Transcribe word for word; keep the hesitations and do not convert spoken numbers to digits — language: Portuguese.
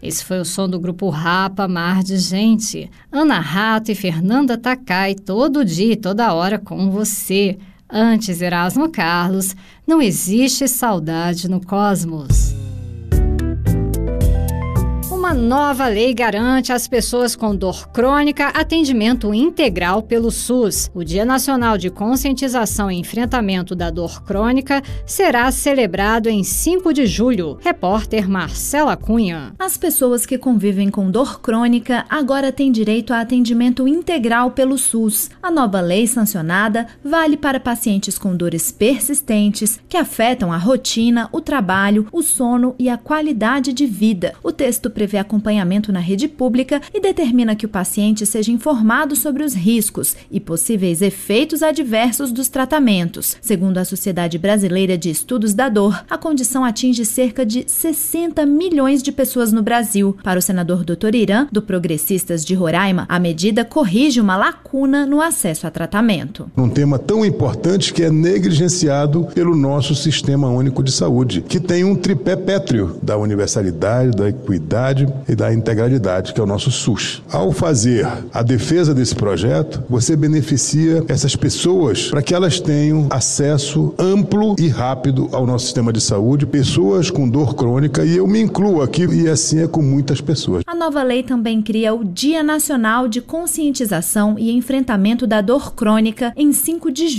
Esse foi o som do grupo Rapa, Mar de Gente. Ana Rato e Fernanda Takai, todo dia e toda hora com você. Antes, Erasmo Carlos, Não Existe Saudade no Cosmos. Uma nova lei garante às pessoas com dor crônica atendimento integral pelo SUS. O Dia Nacional de Conscientização e Enfrentamento da Dor Crônica será celebrado em cinco de julho. Repórter Marcela Cunha. As pessoas que convivem com dor crônica agora têm direito a atendimento integral pelo SUS. A nova lei sancionada vale para pacientes com dores persistentes que afetam a rotina, o trabalho, o sono e a qualidade de vida. O texto prevê acompanhamento na rede pública e determina que o paciente seja informado sobre os riscos e possíveis efeitos adversos dos tratamentos. Segundo a Sociedade Brasileira de Estudos da Dor, a condição atinge cerca de sessenta milhões de pessoas no Brasil. Para o senador doutor Irã, do Progressistas de Roraima, a medida corrige uma lacuna no acesso a tratamento. Um tema tão importante que é negligenciado pelo nosso Sistema Único de Saúde, que tem um tripé pétreo da universalidade, da equidade e da integralidade, que é o nosso SUS. Ao fazer a defesa desse projeto, você beneficia essas pessoas para que elas tenham acesso amplo e rápido ao nosso sistema de saúde, pessoas com dor crônica, e eu me incluo aqui, e assim é com muitas pessoas. A nova lei também cria o Dia Nacional de Conscientização e Enfrentamento da Dor Crônica em cinco de julho.